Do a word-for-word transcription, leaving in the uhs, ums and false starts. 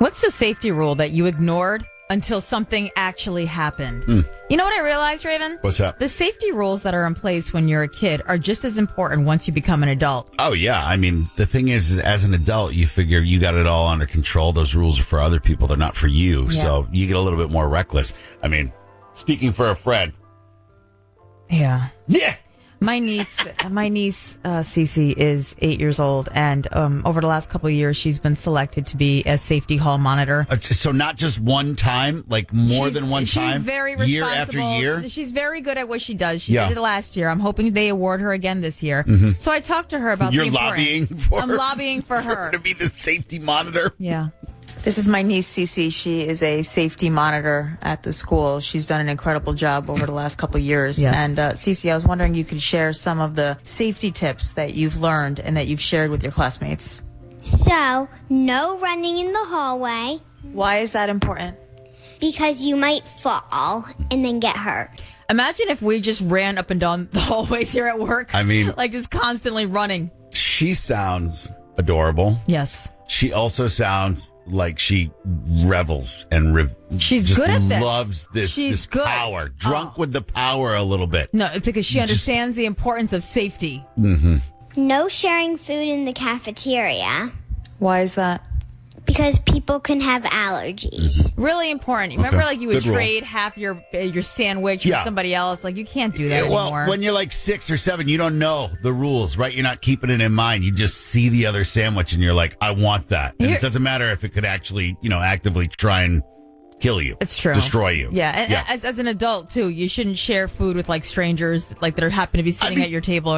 What's the safety rule that you ignored until something actually happened? Mm. You know what I realized, Raven? What's that? The safety rules that are in place when you're a kid are just as important once you become an adult. Oh, yeah. I mean, the thing is, is, as an adult, you figure you got it all under control. Those rules are for other people. They're not for you. Yeah. So you get a little bit more reckless. I mean, speaking for a friend. Yeah. Yeah. My niece, my niece, uh, Cece, is eight years old, and um, over the last couple of years, she's been selected to be a safety hall monitor. Uh, so not just one time, like more She's- than one she's time, very responsible. year after year. She's very good at what she does. She Yeah. did it last year. I'm hoping they award her again this year. So I talked to her about You're the lobbying importance. for I'm her- lobbying for for her. her to be the safety monitor. Yeah. This is my niece, Cece. She is a safety monitor at the school. She's done an incredible job over the last couple of years. Yes. And uh, Cece, I was wondering you could share some of the safety tips that you've learned and that you've shared with your classmates. So, no running in the hallway Why is that important? because you might fall and then get hurt. Imagine if we just ran up and down the hallways here at work. I mean- like just constantly running. She sounds adorable. Yes. She also sounds like she revels and rev- She's just good at this. loves this She's this good. power. Drunk Oh. with the power a little bit. No, because she understands the importance of safety. Mm-hmm. No sharing food in the cafeteria Why is that? because people can have allergies. Really important. Remember, Okay. like you would Good rule. trade half your uh, your sandwich Yeah. with somebody else. Like you can't do that Yeah, well, anymore. when you're like six or seven, you don't know the rules, right? You're not keeping it in mind. You just see the other sandwich and you're like, I want that. And Here- it doesn't matter if it could actually, you know, actively try and kill you. It's true. Destroy you. Yeah, and Yeah. As, as an adult too, you shouldn't share food with like strangers, like that are happen to be sitting mean- at your table